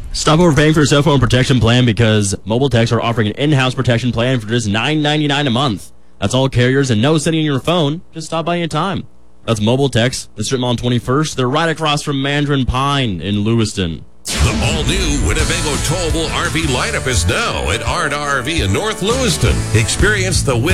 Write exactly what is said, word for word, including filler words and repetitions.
Stop overpaying for your cell phone protection plan because Mobile Techs are offering an in-house protection plan for just nine ninety-nine a month. That's all carriers and no setting in your phone. Just stop by anytime. That's Mobile Techs. The strip mall on twenty-first. They're right across from Mandarin Pine in Lewiston. The all-new Winnebago Towable R V lineup is now at Ard R V in North Lewiston. Experience the